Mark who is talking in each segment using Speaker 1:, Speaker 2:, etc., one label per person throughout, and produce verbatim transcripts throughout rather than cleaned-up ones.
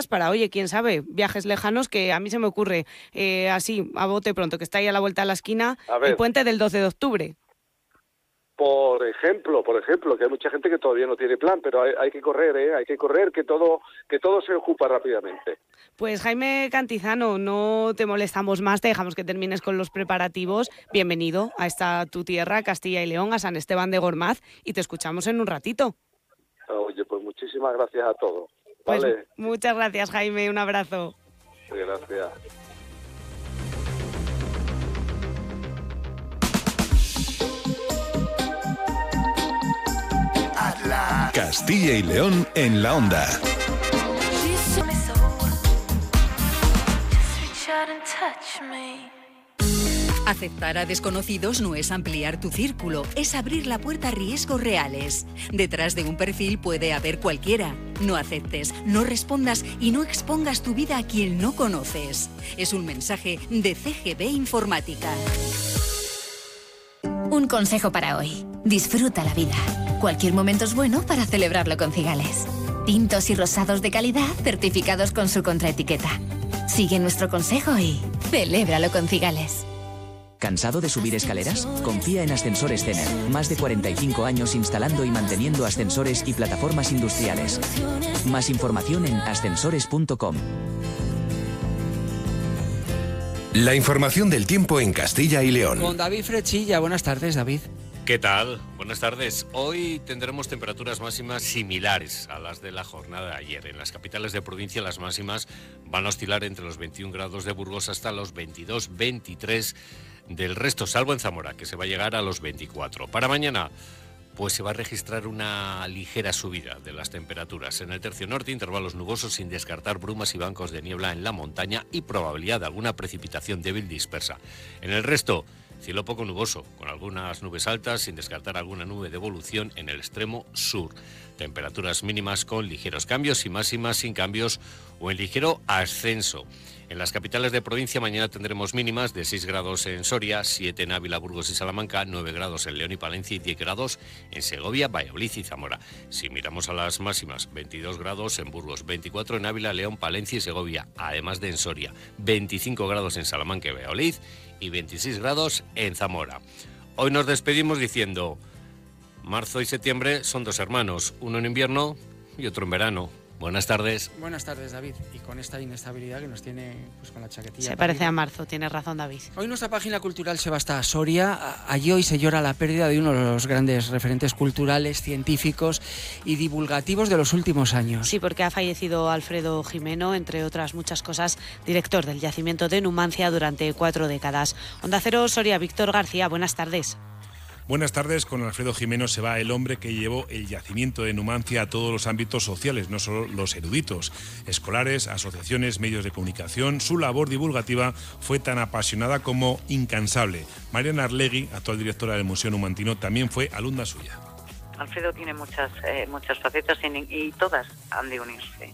Speaker 1: para, oye, quién sabe, viajes lejanos, que a mí se me ocurre eh, así, a bote pronto, que está ahí a la vuelta de la esquina, el puente del doce de octubre.
Speaker 2: Por ejemplo, por ejemplo, que hay mucha gente que todavía no tiene plan, pero hay, hay que correr, ¿eh? Hay que correr, que todo, que todo se ocupa rápidamente.
Speaker 1: Pues Jaime Cantizano, no te molestamos más, te dejamos que termines con los preparativos. Bienvenido a esta tu tierra, Castilla y León, a San Esteban de Gormaz, y te escuchamos en un ratito.
Speaker 2: Oye, pues muchísimas gracias a todos.
Speaker 1: Pues
Speaker 2: ¿vale?
Speaker 1: Muchas gracias, Jaime, un abrazo.
Speaker 2: Gracias.
Speaker 3: Castilla y León en la onda.
Speaker 4: Aceptar a desconocidos no es ampliar tu círculo, es abrir la puerta a riesgos reales. Detrás de un perfil puede haber cualquiera. No aceptes, no respondas y no expongas tu vida a quien no conoces. Es un mensaje de C G B Informática.
Speaker 5: Un consejo para hoy. Disfruta la vida. Cualquier momento es bueno para celebrarlo con Cigales. Tintos y rosados de calidad certificados con su contraetiqueta. Sigue nuestro consejo y celébralo con Cigales.
Speaker 6: ¿Cansado de subir escaleras? Confía en Ascensores Cener. Más de cuarenta y cinco años instalando y manteniendo ascensores y plataformas industriales. Más información en ascensores punto com.
Speaker 3: La información del tiempo en Castilla y León.
Speaker 7: Con David Frechilla. Buenas tardes, David.
Speaker 8: ¿Qué tal? Buenas tardes. Hoy tendremos temperaturas máximas similares a las de la jornada de ayer. En las capitales de provincia las máximas van a oscilar entre los veintiún grados de Burgos hasta los veintidós, veintitrés del resto, salvo en Zamora, que se va a llegar a los veinticuatro. Para mañana, pues se va a registrar una ligera subida de las temperaturas. En el tercio norte, intervalos nubosos sin descartar brumas y bancos de niebla en la montaña y probabilidad de alguna precipitación débil dispersa. En el resto, cielo poco nuboso, con algunas nubes altas, sin descartar alguna nube de evolución en el extremo sur. Temperaturas mínimas con ligeros cambios y máximas sin cambios o en ligero ascenso. En las capitales de provincia mañana tendremos mínimas de seis grados en Soria, siete en Ávila, Burgos y Salamanca, nueve grados en León y Palencia y diez grados en Segovia, Valladolid y Zamora. Si miramos a las máximas, veintidós grados en Burgos, veinticuatro en Ávila, León, Palencia y Segovia, además de en Soria, veinticinco grados en Salamanca y Valladolid y veintiséis grados en Zamora. Hoy nos despedimos diciendo: marzo y septiembre son dos hermanos, uno en invierno y otro en verano. Buenas tardes.
Speaker 7: Buenas tardes, David. Y con esta inestabilidad que nos tiene pues con la chaquetilla.
Speaker 1: Se parece a marzo, tienes razón, David.
Speaker 7: Hoy nuestra página cultural se va hasta Soria. Allí hoy se llora la pérdida de uno de los grandes referentes culturales, científicos y divulgativos de los últimos años.
Speaker 1: Sí, porque ha fallecido Alfredo Jimeno, entre otras muchas cosas, director del yacimiento de Numancia durante cuatro décadas. Onda Cero, Soria, Víctor García, buenas tardes.
Speaker 9: Buenas tardes. Con Alfredo Jimeno se va el hombre que llevó el yacimiento de Numancia a todos los ámbitos sociales, no solo los eruditos, escolares, asociaciones, medios de comunicación. Su labor divulgativa fue tan apasionada como incansable. Mariana Arlegui, actual directora del Museo Numantino, también fue alumna suya.
Speaker 10: Alfredo tiene muchas eh, muchas facetas y, y todas han de unirse.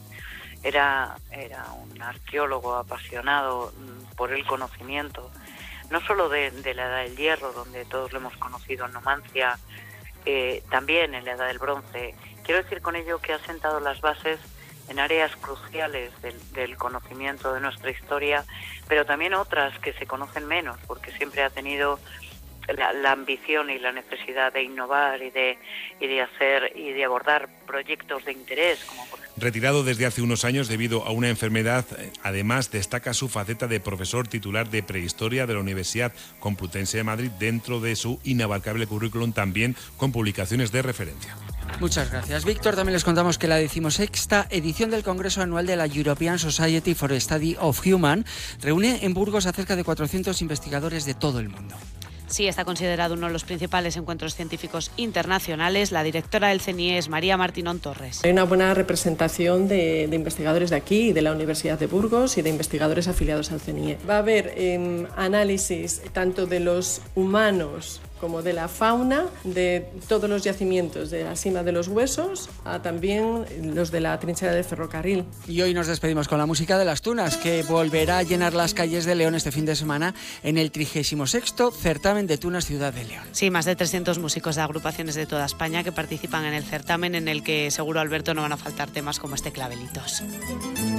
Speaker 10: Era, era un arqueólogo apasionado por el conocimiento, no solo de, de la Edad del Hierro, donde todos lo hemos conocido en Numancia, eh, también en la Edad del Bronce. Quiero decir con ello que ha sentado las bases en áreas cruciales del, del conocimiento de nuestra historia, pero también otras que se conocen menos, porque siempre ha tenido la, la ambición y la necesidad de innovar y de, y de hacer y de abordar proyectos de interés, como por
Speaker 9: Retirado desde hace unos años debido a una enfermedad, además destaca su faceta de profesor titular de prehistoria de la Universidad Complutense de Madrid, dentro de su inabarcable currículum, también con publicaciones de referencia.
Speaker 7: Muchas gracias, Víctor. También les contamos que la decimosexta edición del Congreso Anual de la European Society for the Study of Human reúne en Burgos a cerca de cuatrocientos investigadores de todo el mundo.
Speaker 1: Sí, está considerado uno de los principales encuentros científicos internacionales. La directora del C N I E es María Martínón Torres.
Speaker 11: Hay una buena representación de, de investigadores de aquí, de la Universidad de Burgos y de investigadores afiliados al C N I E. Va a haber eh, análisis tanto de los humanos como de la fauna, de todos los yacimientos, de la cima de los huesos a también los de la trinchera del ferrocarril.
Speaker 7: Y hoy nos despedimos con la música de Las Tunas, que volverá a llenar las calles de León este fin de semana en el trigésimo sexto certamen de Tunas Ciudad de León.
Speaker 1: Sí, más de trescientos músicos de agrupaciones de toda España que participan en el certamen, en el que seguro, Alberto, no van a faltar temas como este Clavelitos.